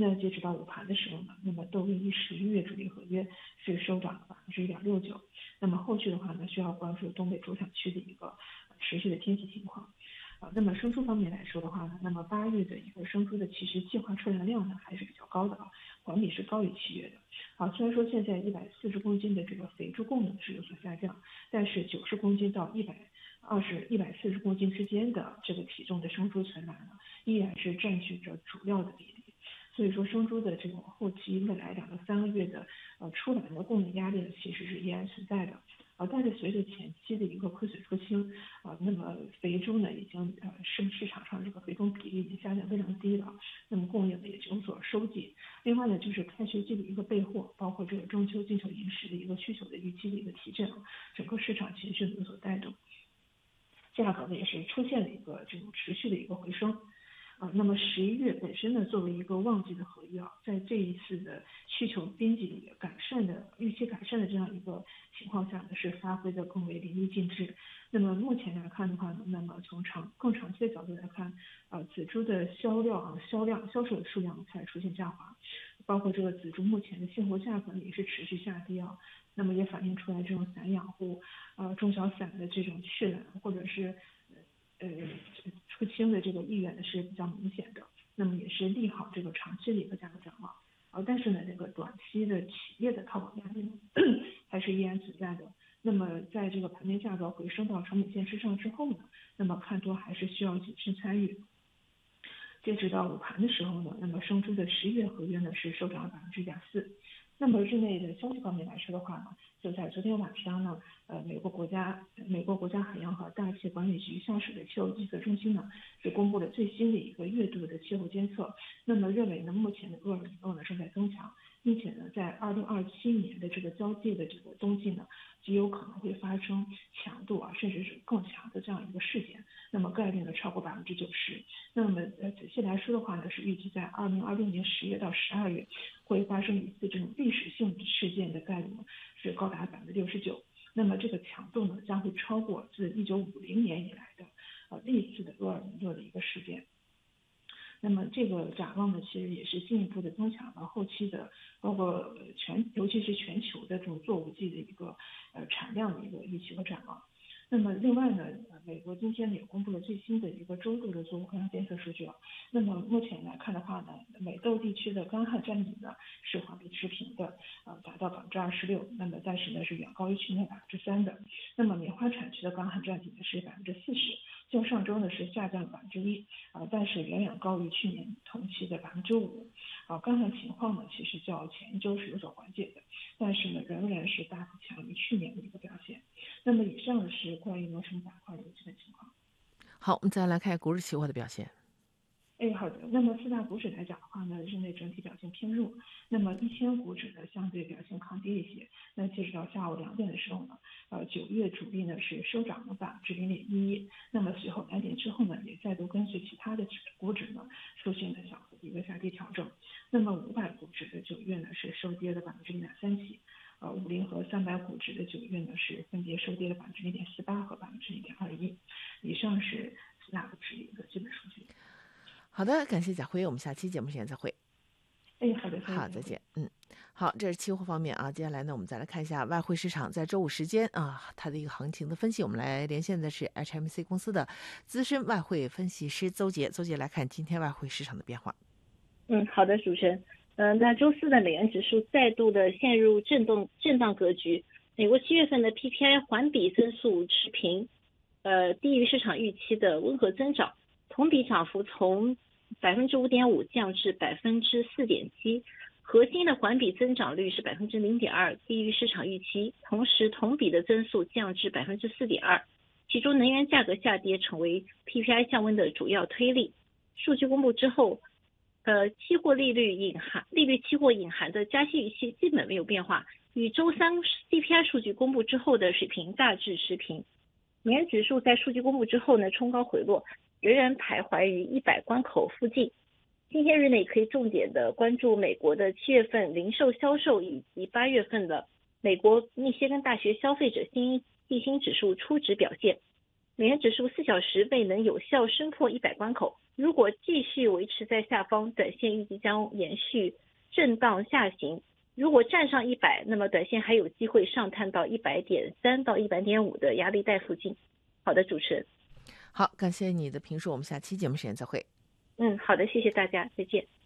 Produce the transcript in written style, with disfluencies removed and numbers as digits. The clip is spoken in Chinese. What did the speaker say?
那截止到午盘的时候呢，那么豆一11月主力合约是收涨了1.69%。那么后续的话呢，需要关注东北主产区的一个持续的天气情况。那么生猪方面来说的话呢，那么8月的一个生猪的其实计划出栏量呢还是比较高的环比是高于7月的。虽然说现在140公斤的这个肥猪供呢是有所下降，但是90公斤到140公斤之间的这个体重的生猪存栏呢，依然是占据着主要的比例。所以说生猪的这种后期未来2到3个月的出栏的供应压力呢，其实是依然存在的。但是随着前期的一个亏损出清，那么肥猪呢已经市场上这个肥猪比例已经下降非常低了，那么供应呢也有所收紧。另外呢，就是开学季的一个备货，包括这个中秋进口银时的一个需求的预期的一个提振，整个市场情绪有所带动，价格呢也是出现了一个这种持续的一个回升。那么11月本身呢，作为一个旺季的合约在这一次的需求边际预期改善的这样一个情况下呢，是发挥的更为淋漓尽致。那么目前来看的话呢，那么从更长期的角度来看，仔猪的销售的数量才出现下滑，包括这个仔猪目前的现货价格也是持续下跌那么也反映出来这种散养户中小散的这种去栏或者是出清的这个意愿呢是比较明显的，那么也是利好这个长期的一个价格展望。但是呢，这个短期的企业的套牢压力还是依然存在的。那么在这个盘面价格回升到成本线之上之后呢，那么看多还是需要谨慎参与。截止到午盘的时候呢，那么生猪的11月合约呢是收涨了1.4%。那么日内的消息方面来说的话呢，就在昨天晚上呢，美国国家海洋和大气管理局下属的气候预测中心呢，是公布了最新的一个月度的气候监测。那么认为呢，目前的厄尔尼诺呢正在增强，并且呢，在2027年的这个交界的这个冬季呢，极有可能会发生强度甚至是更强的这样一个事件。那么概率呢超过90%。那么仔细来说的话呢，是预计在2026年10月到12月会发生一次这种历史性事件的概率呢是高达69%。那么这个强度呢将会超过自1950年以来的历次的厄尔尼诺的一个事件。那么这个展望呢，其实也是进一步的增强了后期的，包括尤其是全球的这种作物季的一个产量的一个预期和展望。那么另外呢，美国今天也公布了最新的一个周度的作物干旱监测数据那么目前来看的话呢，美洲地区的干旱占比呢是环比持平的，达到26%。那么但是呢是远高于去年3%的。那么棉花产区的干旱占比呢是40%，较上周呢是下降了1%，但是远远高于去年同期的5%。干旱情况呢其实较前一周是有所缓解的，但是呢仍然是大幅强于去年的一个表现。那么以上是关于农产板块的基本情况。 好，我们再来看股指期货的表现。 好的。那么4大股指来讲的话呢，日内整体表现偏弱。那么1000股指呢相对表现抗跌一些。那截止到下午2点的时候呢，9月主力呢是收涨了0.11%。那么随后2点之后呢，也再度跟随其他的股指呢出现了小幅的一个下跌调整。那么500股指的9月呢是收跌了0.37%。50和300股指的9月呢是分别收跌了0.48%和0.21%。以上是4大股指的一个基本数据。 好的，感谢贾辉，我们下期节目时间再会。 好的， 好，再见。好，这是期货方面接下来呢，我们再来看一下外汇市场在周五时间它的一个行情的分析。我们来连线的是 HMC 公司的资深外汇分析师邹杰来看今天外汇市场的变化。 好的，主持人。那周四的美元指数再度的陷入震荡格局。美国7月份的 PPI 环比增速持平，低于市场预期的温和增长，同比涨幅从5.5%降至4.7%，核心的环比增长率是0.2%，低于市场预期，同时同比的增速降至4.2%，其中能源价格下跌成为 PPI 降温的主要推力。数据公布之后，期货利率期货隐含的加息预期基本没有变化，与周三 CPI 数据公布之后的水平大致持平。美元指数在数据公布之后呢，冲高回落，仍然徘徊于100关口附近。今天日内可以重点的关注美国的7月份零售销售以及8月份的美国密歇根大学消费者信心指数初值表现。 美元指数4小时未能有效升破100关口，如果继续维持在下方，短线预计将延续震荡下行。如果站上100，那么短线还有机会上探到100.3到100.5的压力带附近。好的，主持人。 好，感谢你的评述，我们下期节目时间再会。 好的，谢谢大家，再见。